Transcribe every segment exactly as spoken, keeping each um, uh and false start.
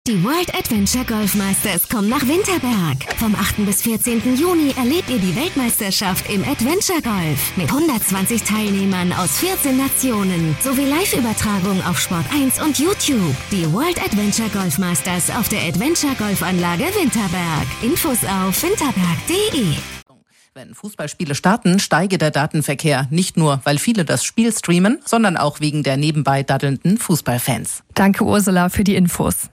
Die World Adventure Golf Masters kommen nach Winterberg. Vom achten bis vierzehnten Juni erlebt ihr die Weltmeisterschaft im Adventure Golf mit hundertzwanzig Teilnehmern aus vierzehn Nationen sowie Live-Übertragung auf Sport eins und YouTube. Die World Adventure Golf Masters auf der Adventure Golfanlage Winterberg. Infos auf winterberg punkt de. Wenn Fußballspiele starten, steige der Datenverkehr. Nicht nur, weil viele das Spiel streamen, sondern auch wegen der nebenbei daddelnden Fußballfans. Danke, Ursula, für die Infos.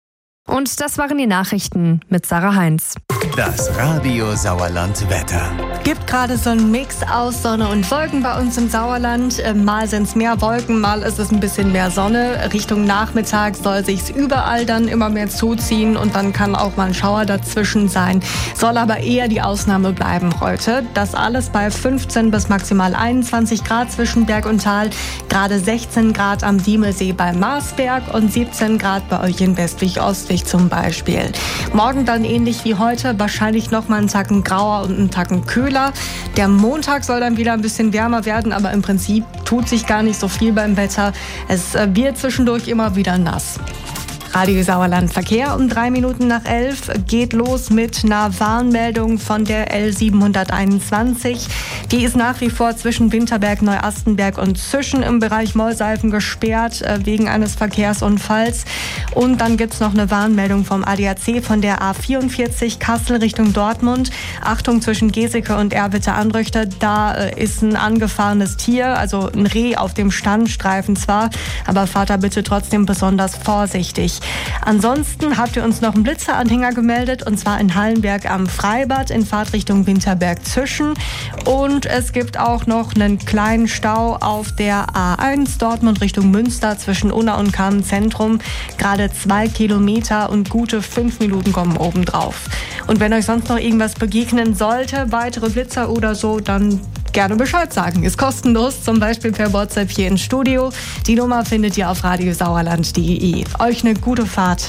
Und das waren die Nachrichten mit Sarah Heinz. Das Radio Sauerland Wetter. Gibt gerade so einen Mix aus Sonne und Wolken bei uns im Sauerland. Mal sind es mehr Wolken, mal ist es ein bisschen mehr Sonne. Richtung Nachmittag soll sich's überall dann immer mehr zuziehen und dann kann auch mal ein Schauer dazwischen sein. Soll aber eher die Ausnahme bleiben heute. Das alles bei fünfzehn bis maximal einundzwanzig Grad zwischen Berg und Tal. Gerade sechzehn Grad am Diemelsee bei Marsberg und siebzehn Grad bei euch in Westwig-Ostwig zum Beispiel. Morgen dann ähnlich wie heute, wahrscheinlich noch mal einen Tacken grauer und einen Tacken kühler. Der Montag soll dann wieder ein bisschen wärmer werden, aber im Prinzip tut sich gar nicht so viel beim Wetter. Es wird zwischendurch immer wieder nass. Radio Sauerland Verkehr um drei Minuten nach elf geht los mit einer Warnmeldung von der L siebenhunderteinundzwanzig. Die ist nach wie vor zwischen Winterberg, Neuastenberg und Züschen im Bereich Mollseifen gesperrt äh, wegen eines Verkehrsunfalls. Und dann gibt's noch eine Warnmeldung vom A D A C von der A vierundvierzig Kassel Richtung Dortmund. Achtung zwischen Geseke und Erwitte-Anrüchte, da äh, ist ein angefahrenes Tier, also ein Reh auf dem Standstreifen zwar, aber fahrt da bitte trotzdem besonders vorsichtig. Ansonsten habt ihr uns noch einen Blitzeranhänger gemeldet, und zwar in Hallenberg am Freibad in Fahrtrichtung Winterberg-Züschen. Und es gibt auch noch einen kleinen Stau auf der A eins Dortmund Richtung Münster zwischen Unna und Kamen-Zentrum. Gerade zwei Kilometer und gute fünf Minuten kommen obendrauf. Und wenn euch sonst noch irgendwas begegnen sollte, weitere Blitzer oder so, dann gerne Bescheid sagen. Ist kostenlos, zum Beispiel per WhatsApp hier ins Studio. Die Nummer findet ihr auf radiosauerland punkt de. Euch eine gute Fahrt.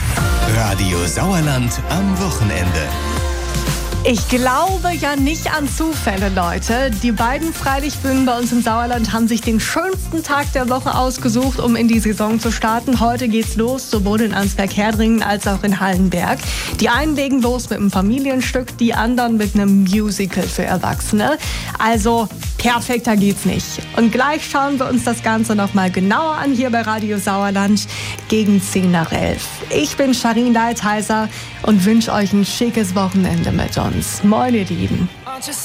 Radio Sauerland am Wochenende. Ich glaube ja nicht an Zufälle, Leute. Die beiden Freilichtbühnen bei uns im Sauerland haben sich den schönsten Tag der Woche ausgesucht, um in die Saison zu starten. Heute geht's los, sowohl in Ansberg-Herdringen als auch in Hallenberg. Die einen legen los mit einem Familienstück, die anderen mit einem Musical für Erwachsene. Also perfekter geht's nicht. Und gleich schauen wir uns das Ganze nochmal genauer an hier bei Radio Sauerland gegen zehn nach elf. Ich bin Sharin Leitheiser und wünsche euch ein schickes Wochenende mit uns. Moin, ihr Lieben.